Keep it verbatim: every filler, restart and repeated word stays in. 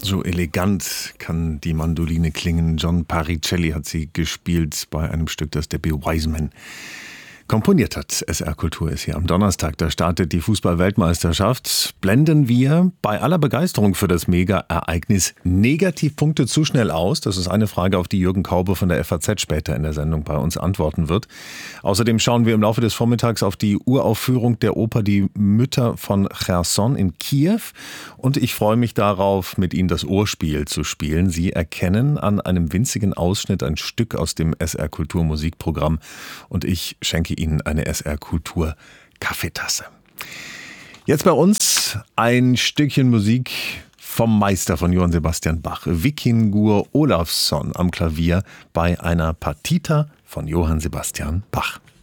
So elegant kann die Mandoline klingen. John Paricelli hat sie gespielt bei einem Stück, das Debbie Wiseman komponiert hat. S R Kultur ist hier am Donnerstag. Da startet die Fußball-Weltmeisterschaft. Blenden wir bei aller Begeisterung für das Mega-Ereignis Negativpunkte zu schnell aus? Das ist eine Frage, auf die Jürgen Kaube von der F A Z später in der Sendung bei uns antworten wird. Außerdem schauen wir im Laufe des Vormittags auf die Uraufführung der Oper Die Mütter von Cherson in Kiew. Und ich freue mich darauf, mit Ihnen das Ohrspiel zu spielen. Sie erkennen an einem winzigen Ausschnitt ein Stück aus dem S R Kultur Musikprogramm. Und ich schenke Ihnen eine S R Kultur Kaffeetasse. Jetzt bei uns ein Stückchen Musik vom Meister von Johann Sebastian Bach, Vikingur Olafsson am Klavier bei einer Partita von Johann Sebastian Bach.